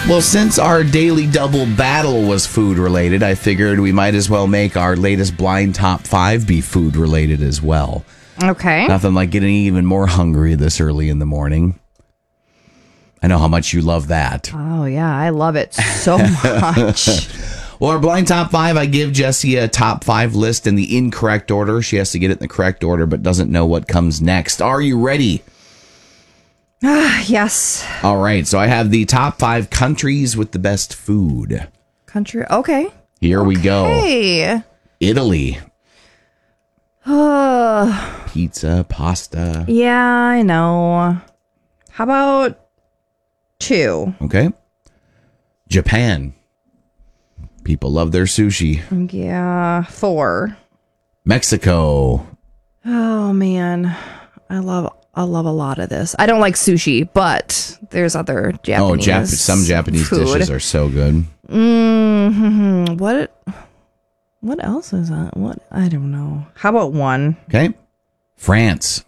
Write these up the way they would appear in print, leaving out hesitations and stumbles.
Well, since our daily double battle was food related, I figured we might as well make our latest blind top 5 be food related as well. Okay. Nothing like getting even more hungry this early in the morning. I know how much you love that. Oh, yeah. I love it so much. Well, our blind top 5, I give Jessie a top 5 list in the incorrect order. She has to get it in the correct order, but doesn't know what comes next. Are you ready? Yes. All right. So I have the top 5 countries with the best food. Country. Okay. Here we go. Hey. Italy. Pizza, pasta. Yeah, I know. How about 2? Okay. Japan. People love their sushi. Yeah, 4. Mexico. Oh man, I love a lot of this. I don't like sushi, but there's other Japanese. Some Japanese food. dishes are so good. Mm-hmm. What else is that? What, I don't know. How about 1? Okay. France.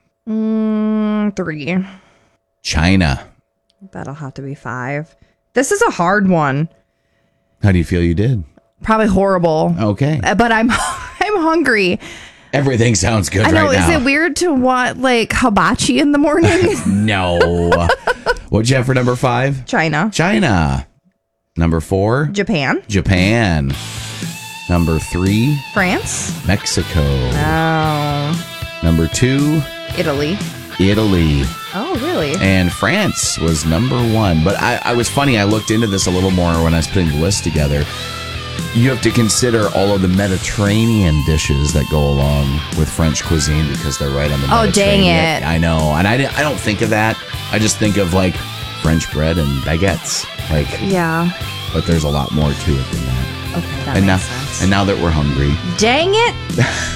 3. China. That'll have to be 5. This is a hard one. How do you feel you did? Probably horrible. Okay. But I'm hungry. Everything sounds good I know. right now. Is it weird to want like hibachi in the morning? No. What'd you have for number 5? China. China. Number 4? Japan. Japan. Number 3? France. Mexico. Oh. Number 2? Italy. Italy. Oh, really? And France was number 1. But I was funny. I looked into this a little more when I was putting the list together. You have to consider all of the Mediterranean dishes that go along with French cuisine because they're right on the Mediterranean. Oh, dang it. I know. And I don't think of that. I just think of like French bread and baguettes. Like, Yeah. but there's a lot more to it than that. Okay, that And makes now, sense. and now that we're hungry, Dang it.